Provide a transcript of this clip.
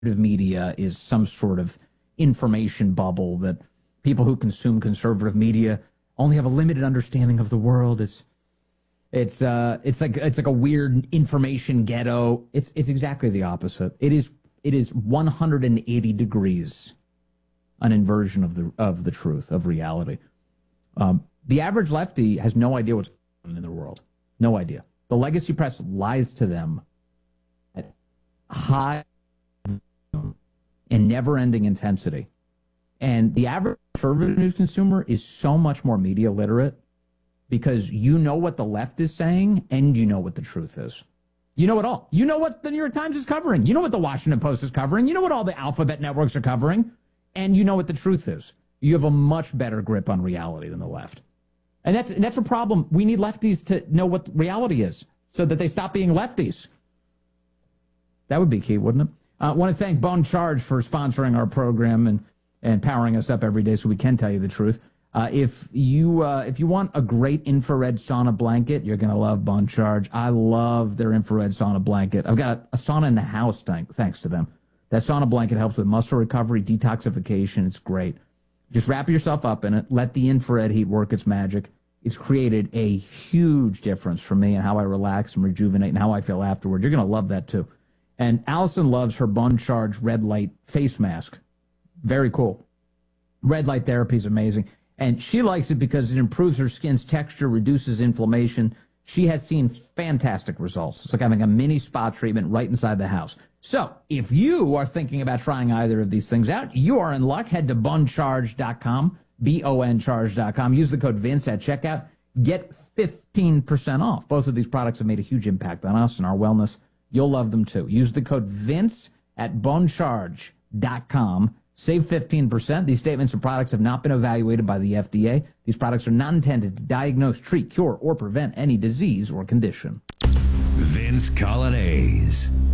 media is some sort of information bubble, that people who consume conservative media only have a limited understanding of the world. It's like a weird information ghetto. It's exactly the opposite. It is 180 degrees an inversion of the truth, of reality. The average lefty has no idea what's going on in the world. No idea. The legacy press lies to them at high and never-ending intensity. And the average conservative news consumer is so much more media literate because you know what the left is saying and you know what the truth is. You know it all. You know what the New York Times is covering. You know what the Washington Post is covering. You know what all the alphabet networks are covering. And you know what the truth is. You have a much better grip on reality than the left. And that's a problem. We need lefties to know what reality is so that they stop being lefties. That would be key, wouldn't it? I want to thank Bone Charge for sponsoring our program and powering us up every day so we can tell you the truth. If you want a great infrared sauna blanket, you're going to love Bone Charge. I love their infrared sauna blanket. I've got a sauna in the house, thanks to them. That sauna blanket helps with muscle recovery, detoxification. It's great. Just wrap yourself up in it. Let the infrared heat work its magic. It's created a huge difference for me and how I relax and rejuvenate and how I feel afterward. You're going to love that, too. And Allison loves her Bone Charge red light face mask. Very cool. Red light therapy is amazing. And she likes it because it improves her skin's texture, reduces inflammation. She has seen fantastic results. It's like having a mini spa treatment right inside the house. So if you are thinking about trying either of these things out, you are in luck. Head to bonecharge.com, BONcharge.com. Use the code Vince at checkout. Get 15% off. Both of these products have made a huge impact on us and our wellness. You'll love them too. Use the code Vince at bonecharge.com. Save 15%. These statements and products have not been evaluated by the FDA. These products are not intended to diagnose, treat, cure, or prevent any disease or condition. Vince Coglianese.